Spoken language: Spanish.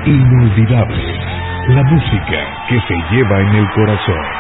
Inolvidable. La música que se lleva en el corazón.